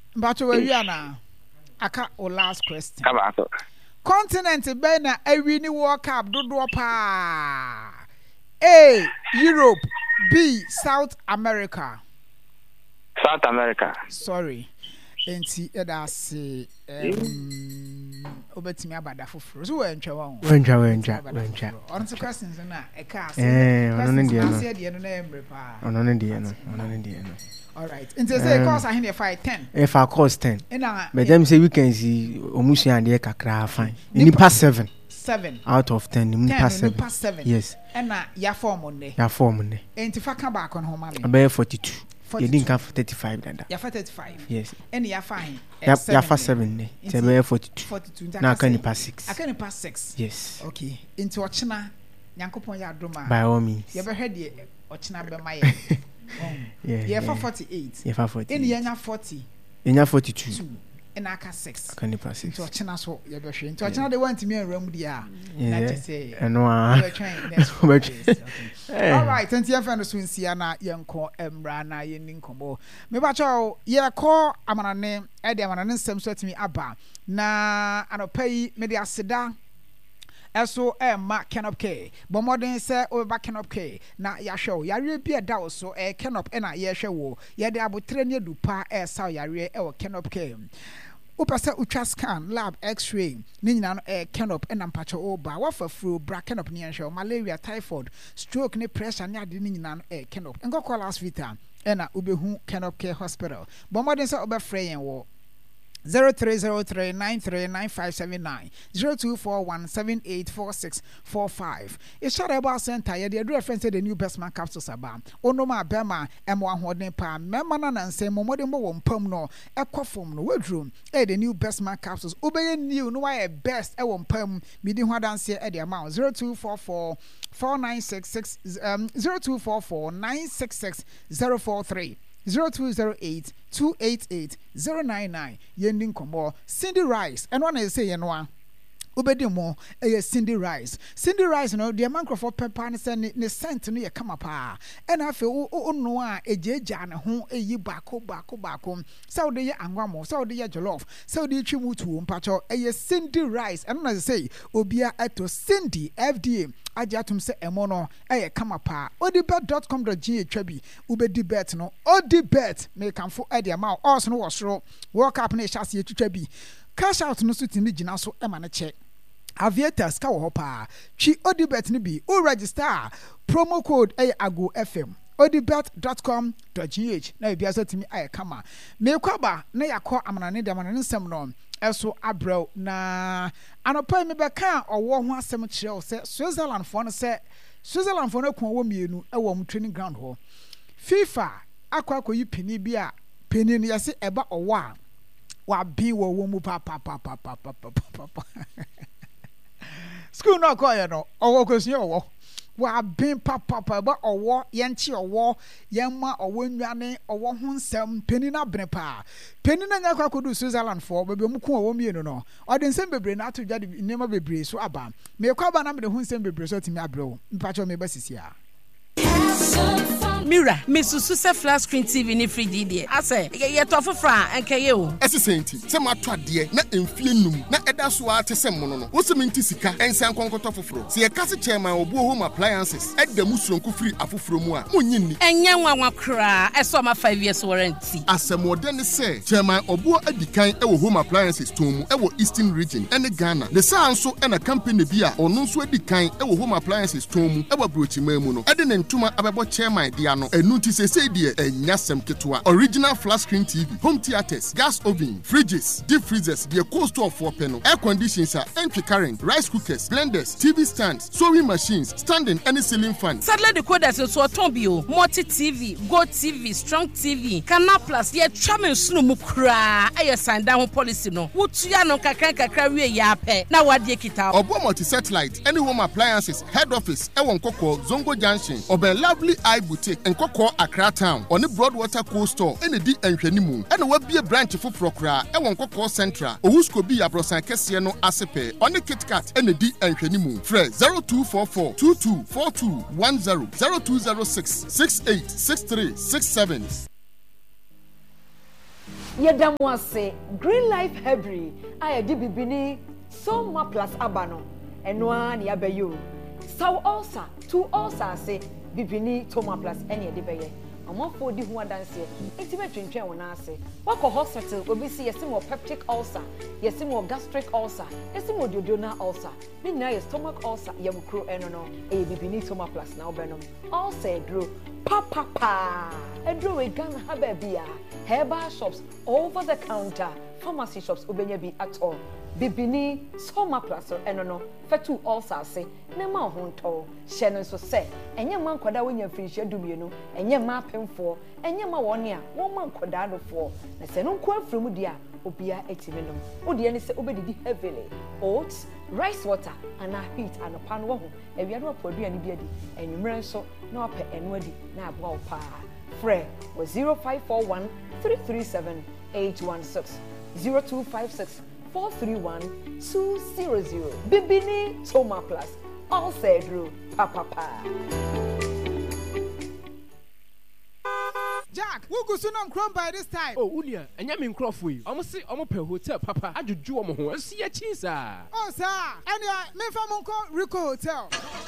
But we are now. Aka o last question. Kabato. Continent be na every new World Cup dodo pa. A. Europe. B. South America. South America. Sorry. Enti eda se obetimi abada foforo. So we ntwa won. Wenja. On to questions na e ka ase. Ono ne die no. Ase die no na emre pa. Ono ne die no. All right. Enti say course I here 5 10. If I cost 10. Ena But them say we can see omusia de kakra fine. Nipa 7 out of 10. Nipa 7. Yes. Ena ya form on ne. Enti fa ka back on home mami. About 42. You didn't have 35 dada. Ya fa 35. Yes. Ena ya fine. Ya fa 7 ne. Tebe 42. Na can nipa 6. I can nipa 6. Yes. Okay. Enti ochina Nyankopon ya adoma. By all means. You be heard the ochina be my. Yeah, for 48. Yeah, for 48. In the 40. In 42. In aka 6. Can you pass 6? To ochina so you be hwe. To ochina they want me room dia. Yeah. Not say. No. We're trying next. All right, and your friend Swinsia na yenko emra na yenin kombo. Me ba cho ye call amanane e de amanane nsem so atimi aba. Na anopai me de aseda eso ma Kenop K bomodin se o ba Kenop K na ya hwe yare bia da so Kenop na ye hwe wo ye de abotre ne dupa sa yare wo Kenop K upasa ultra scan lab x-ray ni nyina no Kenop na mpacho oba wafa fru bra Kenop ni hwe malaria typhoid stroke ne pressure ne ade ni nyina no Kenop enko call last vita na ubehu Kenop K hospital bomodin se obefre yen wo 0303939579 0241784645. It's short about center. You do reference to the new best man capsules about. Onoma bema M1 holding pa memana and say momodemo won pum no ekofum no wardroom. The new best man capsules. Ubeye new no why best e won pum midi ho dance e the amount 0244 4966 0244 966 043 0208 288 099 yending komo Cindy Rice and one is say yenwa ubedimo Cindy Rice no the microphone pepper and send ne scent no ye come up and I feel no ejeja ne ho eyi bako so de ye angwamo so de ye jollof so de twimu to mpacho Cindy Rice and one say obia eto Cindy FDA ajatum se emono come up odibet.com.gh twabi ubedibet no odibet me kanfo e de ma also no wasro work up na chase ye twabi cash out no so timi gina so e ma ne che aviators ka wo pa chi odibet ni bi o register promo code ago fm odibet.com.gh na bia so timi kama me kwaba na yakọ amanane de amanane nsem no eso abrel na anopa me be kan owo ho asem kire o se Switzerland fo no ko wo mienu e wo training ground ho FIFA akwa peni bi a peni no yese eba owo a wa bi wo mu pa school no ko ye no owo kosi owo wa bin papa ba owo yenchi owo yemma owo nwane owo ho nsem peni na bene pa peni na nya kwa kodu Switzerland for be mu ko owo mienu no ode nsem bebre na to dwade nema bebre so aba me kwa ba na me de ho nsem bebre so timi abrewo mpacho me basisia Mira, Mrs. Susa flat screen TV ni free die. Ase, ye to fofra enke ye o. Esisenti, se matwa de na emfie num na eda so a tese mono no. Wo se menti sika ensan konkoto foforo. Se ye kase chairman obu home appliances, edda musronko free afoforo mu a munyinni. Enye nwanwa kra, eso ma 5 years warranty. Asemode ne se chairman obu adikan e wo home appliances tomu e wo Eastern region ene Ghana. Ne sa anso e na company bi a ono nso adikan e wo home appliances tomu e wo brochima mu no. Ede ne ntuma abebo chairman dia no enuti se die enyasem ketwa. Original flat screen TV, home theaters, gas oven, fridges, deep freezers, the cost of 4 panel, air conditioners, entry current, rice cookers, blenders, TV stands, sewing machines, standing any ceiling fan. Sadly the code is so tombio, multi TV, Go TV, Strong TV, Canal Plus, ye chairman sunu mukra, aye sign down policy no. Wutuya no kakra we yape. Na wadie kita. Obo multi satellite, any home appliances, head office, Ewon Koko, Zongo Junction, Obe Lovely Eye Boutique, and Koko Accra Town, on the Broadwater Coast Store, and the Enchenimu, and will be a branch for Procra, Ewon Koko Central, Owusko be a Brosan Kesiano Asepe, on the Kit Kat, and the Enchenimu. Fred 0244 224210 0206 686367. Yedam wase Green Life Hebri I di bibini Soma plus abano enwa ni abeyo saw ulcer 2 ulcer say bibini toma plus ene de beye amafo di ho adanse intibe twentwen wona ase wako hospital obi si yesimo peptic ulcer yesimo gastric ulcer yesimo duodenal ulcer ni na ye stomach ulcer ye mukro eno no e bibini toma plus na obenom ulcer edro papa edro we gan ha ba bia herbal shops over the counter pharmacy shops obenya bi at all bibini soma plus eno no fetu ulcer se na ma ho nto hye no so se enye ma nkoda wonya frihye dumienu enye ma apemfo enye ma wone a won ma nkoda dofo na se no nko afremu dia obia etime no odi ne se obedidi heavily oats rice water and a heat and a pan wo ho ewia no apoduane bi adi enwumre nso na ope eno adi na agba opa frɛ was 0541 337 816 0256 431-200. Bibini Toma Plus. All said through Papa. Jack, who go soon chrome by this time? Oh, Ulia, and Yamin Crawford. Almost say, I'm a hotel, Papa. I do Joe Moho and see a cheese. Oh, sir. And me from Uncle Rico Hotel.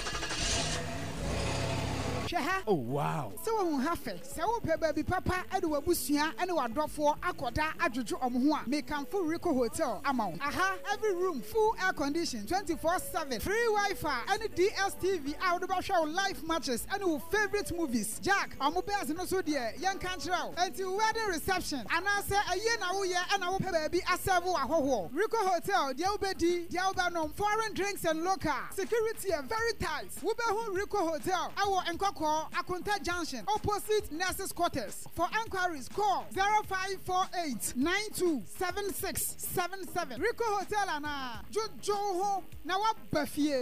Oh wow. So who have it? So baby papa Edward Busia and our drop for Akoda Ajuju Omhua. Make full Rico Hotel amount. Aha, every room full air condition 24/7. Free Wi-Fi and DSTV out of show live matches and your favorite movies. Jack, I'm bears no so dear, young country until wedding reception. And I say a year now and I will baby a servo a ho. Rico Hotel, the Obedi, the Albanom, foreign drinks and local. Security are very tight. Who Rico Hotel, our Akunta Junction, opposite Nurses Quarters. For enquiries, call 0548 927677. Rico Hotel and Jojo Ho. Now what Buffy?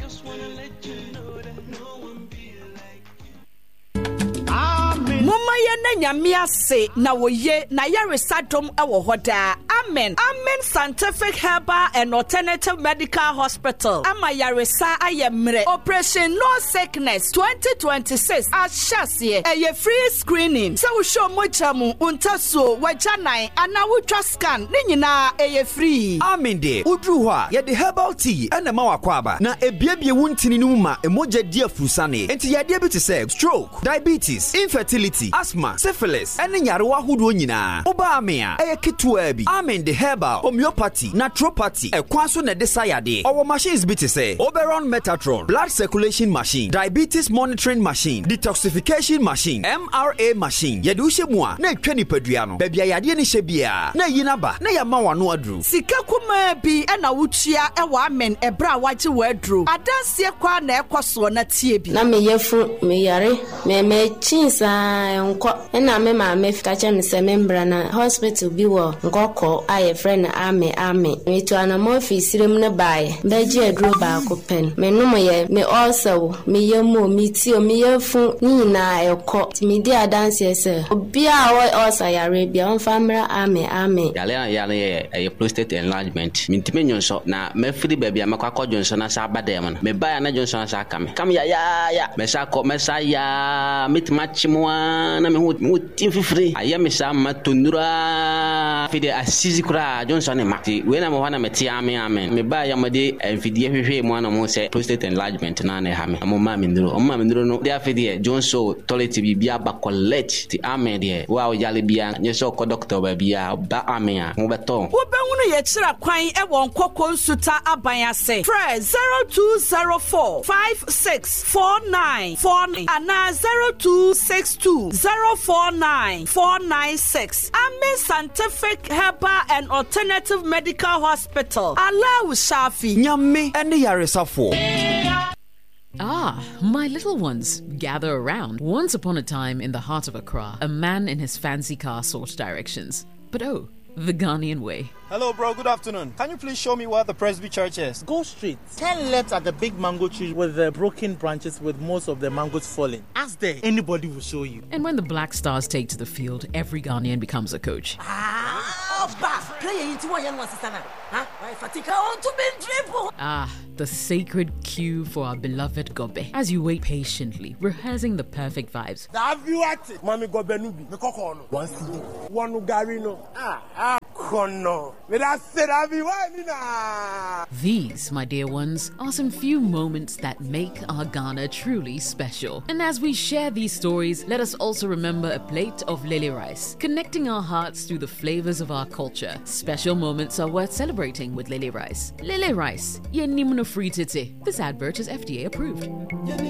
Mama ye na nyame ase na woye na yaresa dom ewo hoda. Amen. Amen Scientific Herbal and Alternative Medical Hospital. Ama yaresa ayemre. Operation No Sickness 2026 ashase. Eye free screening. Se wo show mochamu untaso wajanai ana wo twa scan ne nyina eye free. Amen de. Udru ho a ye de herbal tea ena ma wakwaba na ebiebie wuntini no ma emoja dia fusane. Enti ye de bi te say stroke, diabetes, infertility, asthma, syphilis, and nyarewa hudo nyina. Oba amea, eye ketua bi. Amen the herbal, homeopathy, naturopathy, ekwanso na desire de. Our machines bi te say Oberon Metatron, blood circulation machine, diabetes monitoring machine, detoxification machine, MRA machine. Yedu shemua na etwa nipadua no. Bebia yade ni hyebia. Na yinaba, na yama wano adru. Sika kuma bi na wutua ewa amen ebra waje wadru. Adanse kwa na ekoso na tie bi. Na me yefu me yare, me chinsa enko na me ma me fika che me se membra na hospital bi wo nkoko aye friend ame me to ana mo ofisirem ne bae beje aduro ba ko pen me no ye me also me yemo me ti o me yefu ni na eko me di adanse se obi a wo also yare bia on famra ame yale ye prostate enlargement me ntime nyonso na me free baby amakwa ko jonso na sa badem me bae na jonso na sa kam ya me sa ko me sa ya mitmachimwa na me hu timfifri aya me sa matunura fide asizi kura Johnson e mati we na mo wana meti amen me ba ya made enfidie hwehwe mu na mo se prostate enlargement na na ha me mo ma me nduro no dia fide Johnson toilet bibia ba collect ti amen de wa o yale bia nyeso ko doctor ba bia ba amen a mo beto wo be hunu ye kira kwan e won kokko nsuta aban ase frɛ 0204 564949 ana 0262 049 496. Amen Scientific Herbal and Alternative Medical Hospital. Allah Shafi. Nyame ene yaresafo. Ah, my little ones, gather around. Once upon a time in the heart of Accra, a man in his fancy car sought directions. But oh, the Ghanaian way. Hello, bro. Good afternoon. Can you please show me where the Presby Church is? Go straight. 10 left at the big mango tree with the broken branches with most of the mangoes falling. Ask there. Anybody will show you. And when the Black Stars take to the field, every Ghanaian becomes a coach. Ah, the sacred cue for our beloved Gobe. As you wait patiently, rehearsing the perfect vibes. These, my dear ones, are some few moments that make our Ghana truly special. And as we share these stories, let us also remember a plate of lily rice, connecting our hearts through the flavors of our culture. Special moments are worth celebrating with lily rice. Lily rice, ye nimno free tete. This advert is FDA approved.